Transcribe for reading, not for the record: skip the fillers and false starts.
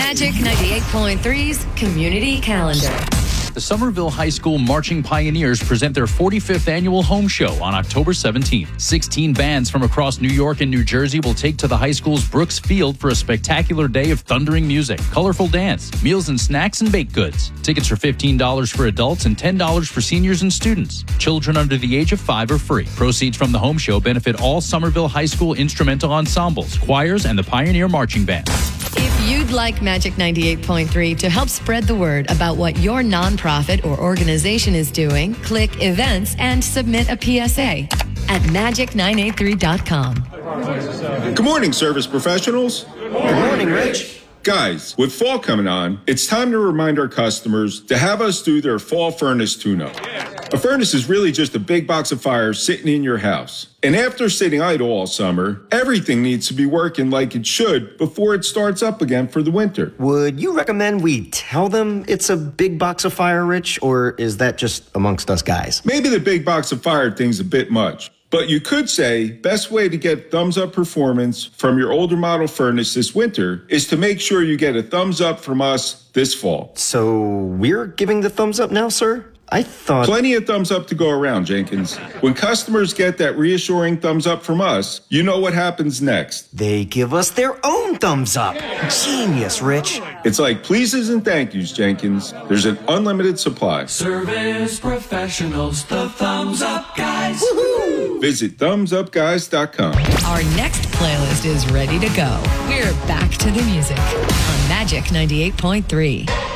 Magic 98.3's Community Calendar. The Somerville High School Marching Pioneers present their 45th annual home show on October 17th. 16 bands from across New York and New Jersey will take to the high school's Brooks Field for a spectacular day of thundering music, colorful dance, meals and snacks, and baked goods. Tickets are $15 for adults and $10 for seniors and students. Children under the age of 5 are free. Proceeds from the home show benefit all Somerville High School instrumental ensembles, choirs, and the Pioneer Marching Band. If you'd like Magic 98.3 to help spread the word about what your nonprofit or organization is doing, click Events and submit a PSA at magic983.com. Good morning, service professionals. Good morning, Rich. Guys, with fall coming on, it's time to remind our customers to have us do their fall furnace tune-up. A furnace is really just a big box of fire sitting in your house. And after sitting idle all summer, everything needs to be working like it should before it starts up again for the winter. Would you recommend we tell them it's a big box of fire, Rich, or is that just amongst us guys? Maybe the big box of fire thing's a bit much. But you could say, best way to get thumbs up performance from your older model furnace this winter is to make sure you get a thumbs up from us this fall. So we're giving the thumbs up now, sir? I thought... Plenty of thumbs up to go around, Jenkins. When customers get that reassuring thumbs up from us, you know what happens next. They give us their own thumbs up. Genius, Rich. It's like pleases and thank yous, Jenkins. There's an unlimited supply. Service professionals, the thumbs up guys. Woohoo! Visit thumbsupguys.com. Our next playlist is ready to go. We're back to the music on Magic 98.3.